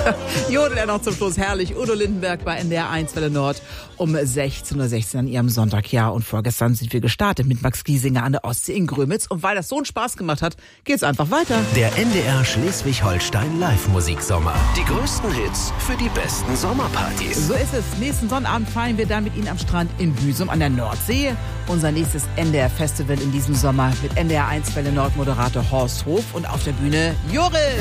Jodel er noch zum Schluss. Herrlich. Udo Lindenberg bei NDR 1 Welle Nord um 16:16 Uhr an ihrem Sonntag. Ja, und vorgestern sind wir gestartet mit Max Giesinger an der Ostsee in Grömitz. Und weil das so einen Spaß gemacht hat, geht's einfach weiter. Der NDR Schleswig-Holstein Live-Musiksommer. Die größten Hits für die besten Sommerpartys. So ist es. Nächsten Sonnabend feiern wir dann mit Ihnen am Strand in Büsum an der Nordsee. Unser nächstes NDR-Festival in diesem Sommer mit NDR 1 Welle Nord Moderator Horst Hof und auf der Bühne Joris.